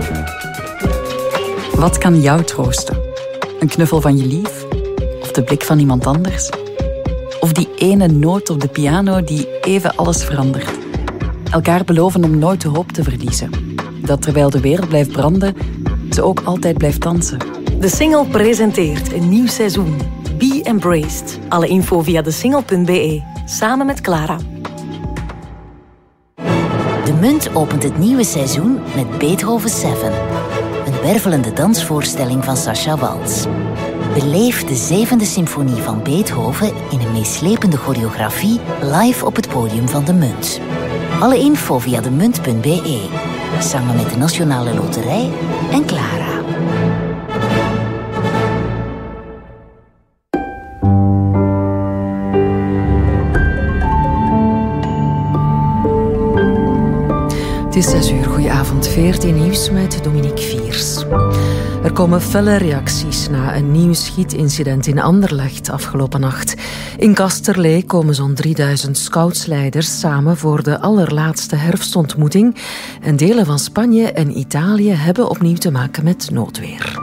Wat kan jou troosten? Een knuffel van je lief? Of de blik van iemand anders? Of die ene noot op de piano die even alles verandert? Elkaar beloven om nooit de hoop te verliezen. Dat terwijl de wereld blijft branden, ze ook altijd blijft dansen. De Singel presenteert een nieuw seizoen. Be Embraced. Alle info via desingel.be. Samen met Clara. De Munt opent het nieuwe seizoen met Beethoven 7. Een wervelende dansvoorstelling van Sacha Waltz. Beleef de 7e symfonie van Beethoven in een meeslepende choreografie live op het podium van de Munt. Alle info via demunt.be. Samen met de Nationale Loterij en Clara. Het is 6 uur, goedenavond. VRT Nieuws met Dominique Viers. Er komen felle reacties na een nieuw schietincident in Anderlecht afgelopen nacht. In Kasterlee komen zo'n 3000 scoutsleiders samen voor de allerlaatste herfstontmoeting. En delen van Spanje en Italië hebben opnieuw te maken met noodweer.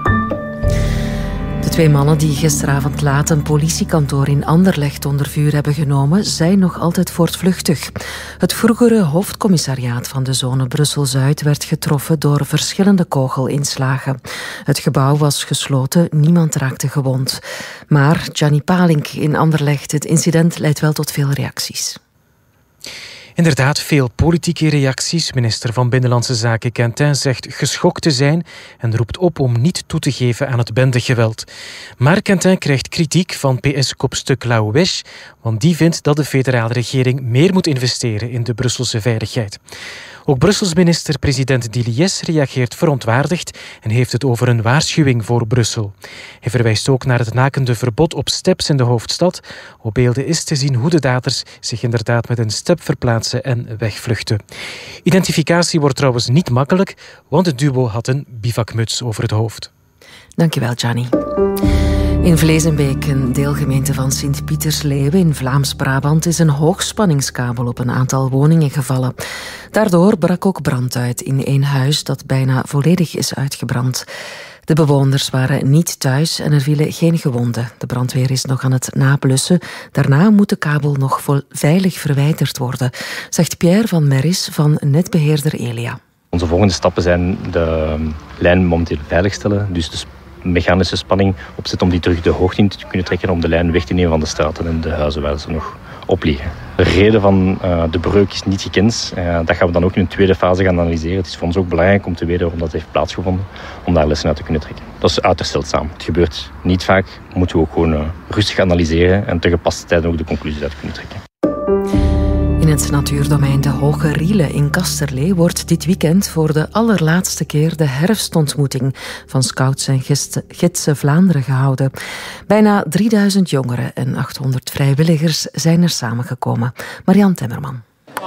De 2 mannen die gisteravond laat een politiekantoor in Anderlecht onder vuur hebben genomen, zijn nog altijd voortvluchtig. Het vroegere hoofdcommissariaat van de zone Brussel-Zuid werd getroffen door verschillende kogelinslagen. Het gebouw was gesloten, niemand raakte gewond. Maar Gianni Palink in Anderlecht, het incident leidt wel tot veel reacties. Inderdaad, veel politieke reacties. Minister van Binnenlandse Zaken Quentin zegt geschokt te zijn en roept op om niet toe te geven aan het bendegeweld. Maar Quentin krijgt kritiek van PS-kopstuk Louwes, want die vindt dat de federale regering meer moet investeren in de Brusselse veiligheid. Ook Brussels minister-president Diliès reageert verontwaardigd en heeft het over een waarschuwing voor Brussel. Hij verwijst ook naar het nakende verbod op steps in de hoofdstad. Op beelden is te zien hoe de daders zich inderdaad met een step verplaatsen en wegvluchten. Identificatie wordt trouwens niet makkelijk, want het duo had een bivakmuts over het hoofd. Dankjewel, Gianni. In Vleesenbeek, een deelgemeente van Sint-Pietersleeuwen in Vlaams-Brabant, is een hoogspanningskabel op een aantal woningen gevallen. Daardoor brak ook brand uit in één huis dat bijna volledig is uitgebrand. De bewoners waren niet thuis en er vielen geen gewonden. De brandweer is nog aan het nablussen. Daarna moet de kabel nog veilig verwijderd worden, zegt Pierre van Meris van netbeheerder Elia. Onze volgende stappen zijn de lijn momenteel veiligstellen, dus de mechanische spanning opzetten om die terug de hoogte in te kunnen trekken, om de lijn weg te nemen van de straten en de huizen waar ze nog op liggen. De reden van de breuk is niet gekend. Dat gaan we dan ook in een tweede fase gaan analyseren. Het is voor ons ook belangrijk om te weten waarom dat heeft plaatsgevonden, om daar lessen uit te kunnen trekken. Dat is uiterst zeldzaam. Het gebeurt niet vaak. Moeten we ook gewoon rustig analyseren en te gepaste tijden ook de conclusies uit kunnen trekken. In het natuurdomein De Hoge Riele in Kasterlee wordt dit weekend voor de allerlaatste keer de herfstontmoeting van Scouts en Gidsen Vlaanderen gehouden. Bijna 3000 jongeren en 800 vrijwilligers zijn er samengekomen. Marianne Temmerman.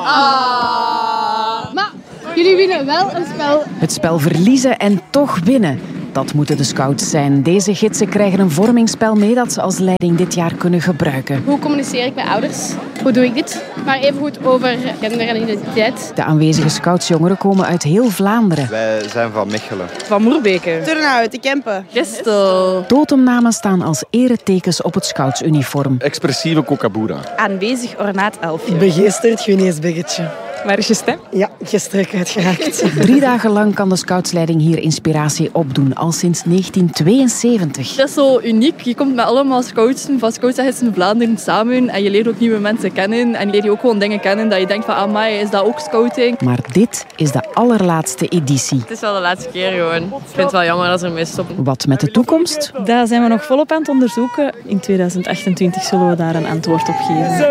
Maar jullie winnen wel een spel. Het spel verliezen en toch winnen. Dat moeten de scouts zijn. Deze gidsen krijgen een vormingsspel mee dat ze als leiding dit jaar kunnen gebruiken. Hoe communiceer ik met ouders? Hoe doe ik dit? Maar even goed over gender en identiteit. De aanwezige scoutsjongeren komen uit heel Vlaanderen. Wij zijn van Mechelen. Van Moerbeke. Turnhout, de Kempen. Gestel. Totemnamen staan als eretekens op het scoutsuniform. Expressieve Kokabura. Aanwezig ornaat elfje. Begeesterd Guineesbiggetje. Waar is je stem? Ja, gisteren uitgeraakt. 3 dagen lang kan de scoutsleiding hier inspiratie opdoen, al sinds 1972. Dat is zo uniek. Je komt met allemaal scouts van Scouts en Gidsen Vlaanderen samen en je leert ook nieuwe mensen kennen en leer je ook gewoon dingen kennen dat je denkt van, amai, is dat ook scouting? Maar dit is de allerlaatste editie. Het is wel de laatste keer gewoon. Ik vind het wel jammer dat ze ermee stoppen. Wat met de toekomst? Daar zijn we nog volop aan het onderzoeken. In 2028 zullen we daar een antwoord op geven.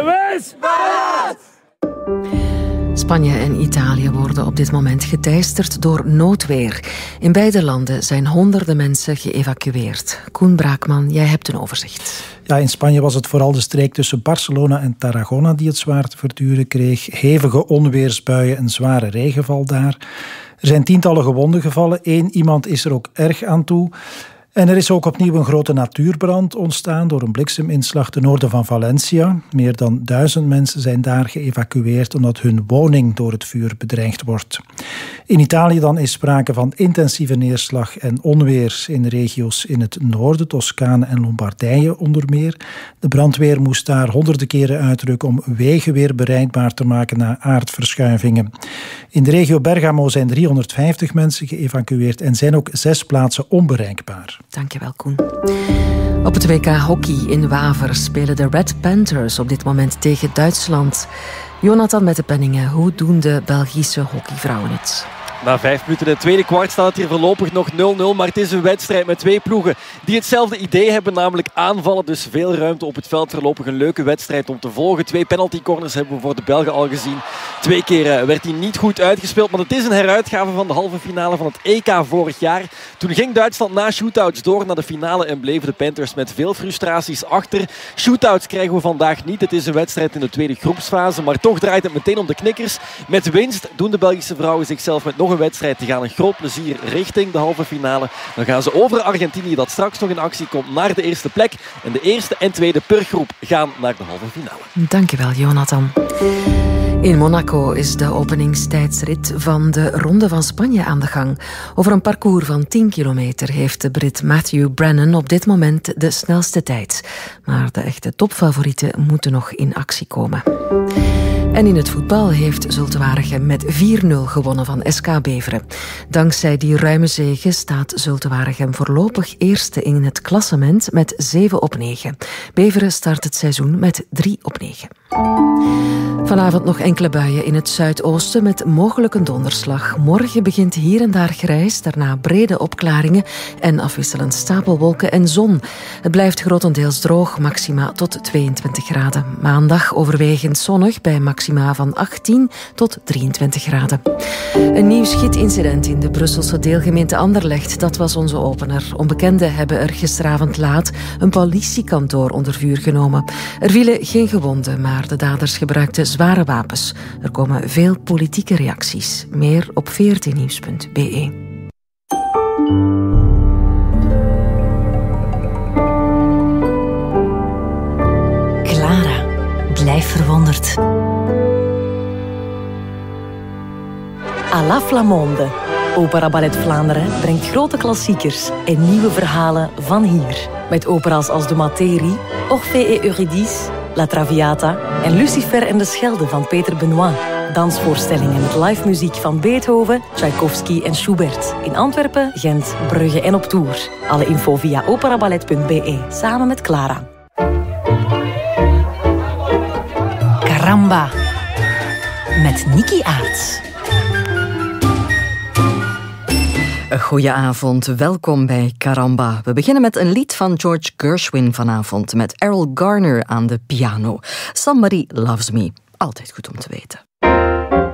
Spanje en Italië worden op dit moment geteisterd door noodweer. In beide landen zijn honderden mensen geëvacueerd. Koen Braakman, jij hebt een overzicht. Ja, in Spanje was het vooral de streek tussen Barcelona en Tarragona die het zwaar te verduren kreeg. Hevige onweersbuien en zware regenval daar. Er zijn tientallen gewonden gevallen. 1 iemand is er ook erg aan toe. En er is ook opnieuw een grote natuurbrand ontstaan door een blikseminslag ten noorden van Valencia. Meer dan 1000 mensen zijn daar geëvacueerd omdat hun woning door het vuur bedreigd wordt. In Italië dan is sprake van intensieve neerslag en onweer in regio's in het noorden, Toscane en Lombardije onder meer. De brandweer moest daar honderden keren uitrukken om wegen weer bereikbaar te maken na aardverschuivingen. In de regio Bergamo zijn 350 mensen geëvacueerd en zijn ook 6 plaatsen onbereikbaar. Dankjewel, Koen. Op het WK Hockey in Waver spelen de Red Panthers op dit moment tegen Duitsland. Jonathan met de penningen, hoe doen de Belgische hockeyvrouwen het? Na 5 minuten in het tweede kwart staat het hier voorlopig nog 0-0. Maar het is een wedstrijd met 2 ploegen die hetzelfde idee hebben, namelijk aanvallen. Dus veel ruimte op het veld. Voorlopig een leuke wedstrijd om te volgen. 2 penaltycorners hebben we voor de Belgen al gezien. 2 keer werd hij niet goed uitgespeeld. Maar het is een heruitgave van de halve finale van het EK vorig jaar. Toen ging Duitsland na shootouts door naar de finale en bleven de Panthers met veel frustraties achter. Shootouts krijgen we vandaag niet. Het is een wedstrijd in de tweede groepsfase. Maar toch draait het meteen om de knikkers. Met winst doen de Belgische vrouwen zichzelf met nog een wedstrijd te gaan. Een groot plezier richting de halve finale. Dan gaan ze over Argentinië, dat straks nog in actie komt, naar de eerste plek. En de eerste en tweede per groep gaan naar de halve finale. Dankjewel, Jonathan. In Monaco is de openingstijdsrit van de Ronde van Spanje aan de gang. Over een parcours van 10 kilometer heeft de Brit Matthew Brennan op dit moment de snelste tijd. Maar de echte topfavorieten moeten nog in actie komen. En in het voetbal heeft Zulte Waregem met 4-0 gewonnen van SK Beveren. Dankzij die ruime zege staat Zulte Waregem voorlopig eerste in het klassement met 7 op 9. Beveren start het seizoen met 3 op 9. Vanavond nog enkele buien in het zuidoosten met mogelijk een donderslag. Morgen begint hier en daar grijs, daarna brede opklaringen en afwisselend stapelwolken en zon. Het blijft grotendeels droog, maxima tot 22 graden. Maandag overwegend zonnig bij maxima van 18 tot 23 graden. Een nieuw schietincident in de Brusselse deelgemeente Anderlecht, dat was onze opener. Onbekenden hebben er gisteravond laat een politiekantoor onder vuur genomen. Er vielen geen gewonden, maar de daders gebruikten zware wapens. Er komen veel politieke reacties. Meer op 14nieuws.be. Clara, blijf verwonderd. À la Flamande. Opera Ballet Vlaanderen brengt grote klassiekers en nieuwe verhalen van hier. Met opera's als De Materie, Orphée et Eurydice, La Traviata en Lucifer en de Schelde van Peter Benoit. Dansvoorstellingen met live muziek van Beethoven, Tchaikovsky en Schubert. In Antwerpen, Gent, Brugge en op tour. Alle info via operaballet.be, samen met Clara. Caramba, met Nikki Aerts. Goedenavond, welkom bij Caramba. We beginnen met een lied van George Gershwin vanavond met Errol Garner aan de piano. Somebody Loves Me, altijd goed om te weten.